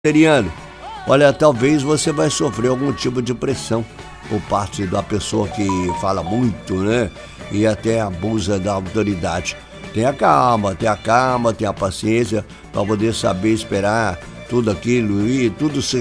Seriano, olha, talvez você vai sofrer algum tipo de pressão por parte da pessoa que fala muito, né? E até abusa da autoridade. Tenha calma, tenha paciência para poder saber esperar tudo aquilo e tudo se